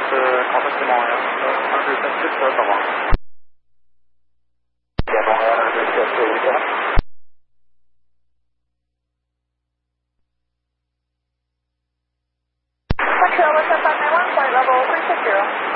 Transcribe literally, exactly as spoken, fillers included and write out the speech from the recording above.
是考特西猫呀，二十三十车走啊。电动二十四四一点。 Montreal, what's up on my one point level three six zero.